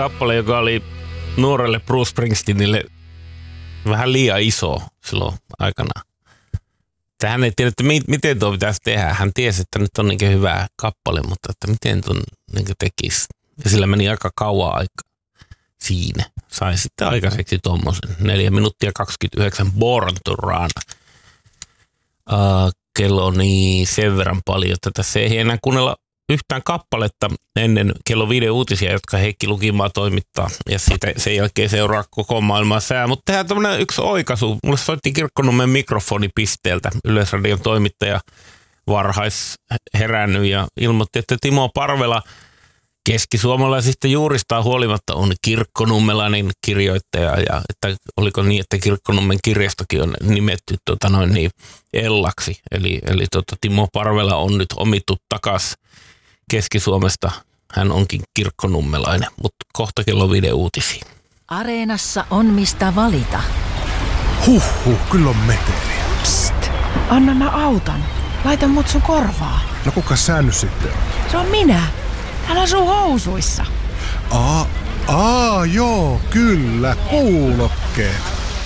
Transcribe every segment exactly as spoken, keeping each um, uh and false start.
kappale, joka oli nuorelle Bruce Springsteenille vähän liian iso silloin aikanaan. Hän ei tiedä, että miten tuo pitäisi tehdä. Hän tiesi, että nyt on niin hyvä kappale, mutta että miten tuon niin tekisi. Ja sillä meni aika kauan aikaa siinä. Sai sitten aikaiseksi tuommoisen neljä minuuttia kaksikymmentäyhdeksän Born to Run. Uh, kello on niin sen verran paljon, että tässä ei enää kuunnella yhtään kappaletta ennen kello viiden uutisia, jotka Heikki Lukimaa toimittaa. Ja siitä sen jälkeen seuraa koko maailman sää. Mutta tehdään tämmöinen yksi oikaisu. Mulle soitti Kirkkonummen mikrofonipisteeltä Yleisradion toimittaja varhais herännyt ja ilmoitti, että Timo Parvela keskisuomalaisista juuristaan huolimatta on kirkkonummelainen kirjoittaja ja että oliko niin, että Kirkkonummen kirjastokin on nimetty tota noin niin Ellaksi. Eli, eli tota, Timo Parvela on nyt omittu takas Keski-Suomesta. Hän onkin kirkkonummelainen, mutta kohta kello viiden uutisiin. Areenassa on mistä valita. Huhhuh, kyllä on meteliä. Psst, anna mä autan. Laita mut sun korvaa. No kuka sä nyt sitten? Se on minä. Täällä on sun housuissa. Aa, aa, joo, kyllä, kuulokkeet.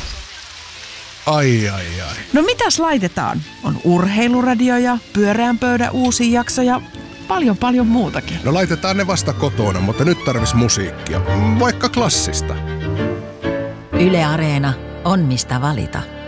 Ai, ai, ai. No mitäs laitetaan? On urheiluradio ja pyöreän pöydän uusi jakso ja paljon paljon muutakin. No laitetaan ne vasta kotona, mutta nyt tarvis musiikkia. Vaikka klassista. Yle Areena on mistä valita.